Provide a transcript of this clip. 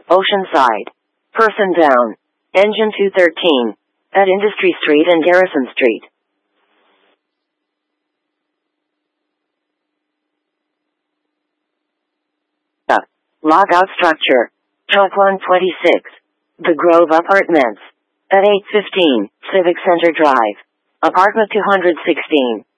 Oceanside. Person down. Engine 213. At Industry Street and Garrison Street. Logout structure. Truck 126. The Grove Apartments. At 815 Civic Center Drive. Apartment 216.